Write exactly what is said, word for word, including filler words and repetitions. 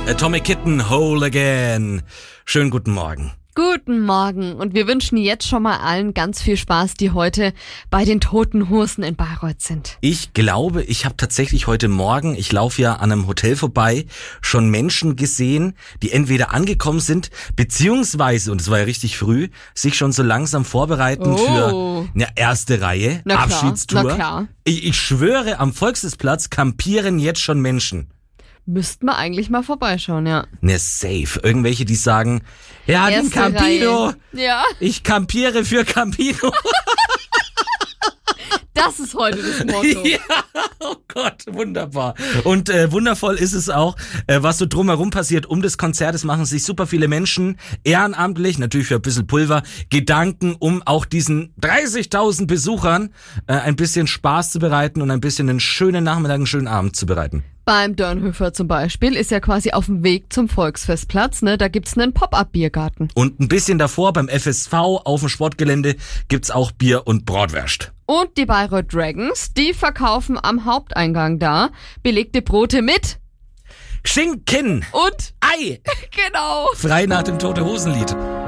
Atomic Kitten, Whole Again. Schönen guten Morgen. Guten Morgen und wir wünschen jetzt schon mal allen ganz viel Spaß, die heute bei den Toten Hosen in Bayreuth sind. Ich glaube, ich habe tatsächlich heute Morgen, ich laufe ja an einem Hotel vorbei, schon Menschen gesehen, die entweder angekommen sind, beziehungsweise, und es war ja richtig früh, sich schon so langsam vorbereiten Oh. für eine erste Reihe, Na klar, Abschiedstour. na klar. Ich, ich schwöre, am Volksfestplatz kampieren jetzt schon Menschen. Müssten wir eigentlich mal vorbeischauen, ja. Ne, safe. Irgendwelche, die sagen, ja, den Erste Campino, Reihe. Ja, ich kampiere für Campino. das ist heute das Motto. Ja, oh Gott, wunderbar. Und äh, wundervoll ist es auch, äh, was so drumherum passiert um das Konzert. Es machen sich super viele Menschen ehrenamtlich, natürlich für ein bisschen Pulver, Gedanken, um auch diesen dreißigtausend Besuchern äh, ein bisschen Spaß zu bereiten und ein bisschen einen schönen Nachmittag, einen schönen Abend zu bereiten. Beim Dörnhöfer zum Beispiel ist ja quasi auf dem Weg zum Volksfestplatz, ne? Da gibt's einen Pop-Up-Biergarten. Und ein bisschen davor beim F S V auf dem Sportgelände gibt's auch Bier und Bratwurst. Und die Bayreuth Dragons, die verkaufen am Haupteingang da belegte Brote mit Schinken, und Ei, genau. frei nach dem Tote-Hosen-Lied.